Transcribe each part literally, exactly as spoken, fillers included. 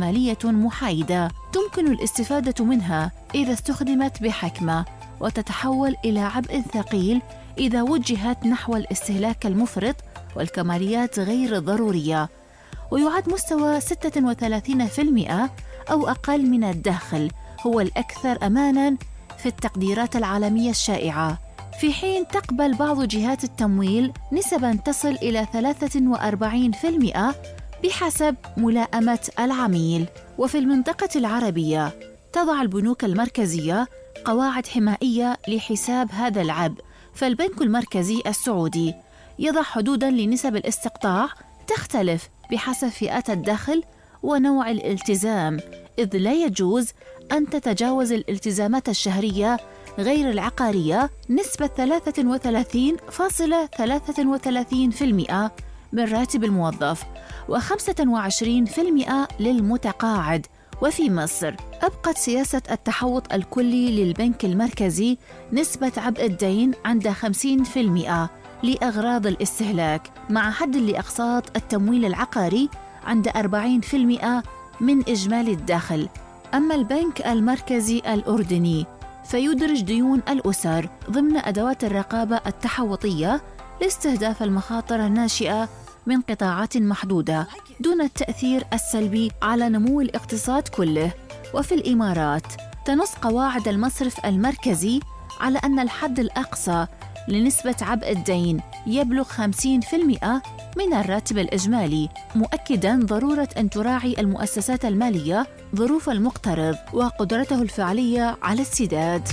مالية محايدة تمكن الاستفادة منها إذا استخدمت بحكمة، وتتحول إلى عبء ثقيل إذا وجهت نحو الاستهلاك المفرط والكماليات غير الضرورية. ويعد مستوى ستة وثلاثين بالمئة أو أقل من الدخل هو الأكثر أماناً في التقديرات العالمية الشائعة، في حين تقبل بعض جهات التمويل نسباً تصل إلى ثلاثة وأربعين بالمئة بحسب ملائمة العميل. وفي المنطقة العربية تضع البنوك المركزية قواعد حمائية لحساب هذا العبء، فالبنك المركزي السعودي يضع حدوداً لنسب الاستقطاع تختلف بحسب فئات الدخل ونوع الالتزام، إذ لا يجوز أن تتجاوز الالتزامات الشهرية غير العقارية نسبة ثلاثة وثلاثين فاصلة ثلاثة وثلاثين بالمئة من راتب الموظف وخمسة وعشرين بالمئة للمتقاعد. وفي مصر أبقت سياسة التحوط الكلي للبنك المركزي نسبة عبء الدين عند خمسين بالمئة لأغراض الاستهلاك، مع حد لأقساط التمويل العقاري عند أربعين بالمئة من إجمالي الدخل. أما البنك المركزي الأردني فيدرج ديون الأسر ضمن أدوات الرقابة التحوطية لاستهداف المخاطر الناشئة من قطاعات محدودة دون التأثير السلبي على نمو الاقتصاد كله. وفي الإمارات تنص قواعد المصرف المركزي على أن الحد الأقصى لنسبة عبء الدين يبلغ خمسين بالمئة من الراتب الإجمالي، مؤكداً ضرورة أن تراعي المؤسسات المالية ظروف المقترض وقدرته الفعلية على السداد.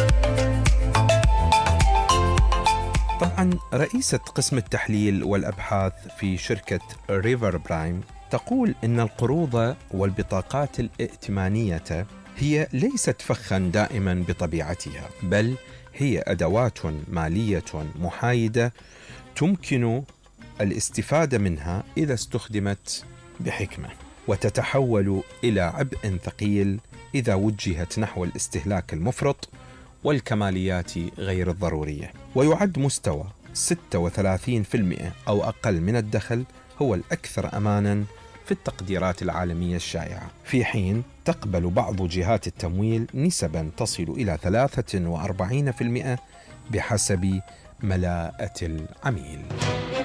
طبعاً رئيسة قسم التحليل والأبحاث في شركة ريفر برايم تقول إن القروض والبطاقات الائتمانية هي ليست فخاً دائماً بطبيعتها، بل هي أدوات مالية محايدة تمكن الاستفادة منها إذا استخدمت بحكمة، وتتحول إلى عبء ثقيل إذا وجهت نحو الاستهلاك المفرط والكماليات غير الضرورية. ويعد مستوى ستة وثلاثين بالمئة أو أقل من الدخل هو الأكثر أماناً في التقديرات العالمية الشائعة، في حين تقبل بعض جهات التمويل نسباً تصل إلى ثلاثة وأربعين بالمئة بحسب ملاءة العميل.